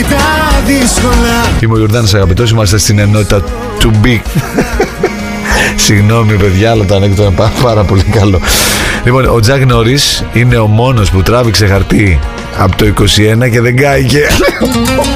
τα δύσκολα. Είμαι ο Ιορδάνης αγαπητός, είμαστε στην ενότητα to be. Συγγνώμη παιδιά, αλλά το ανέκδοτο είναι πάρα πολύ καλό. Λοιπόν, ο Τζακ Νόρις είναι ο μόνος που τράβηξε χαρτί από το 21 και δεν κάηκε.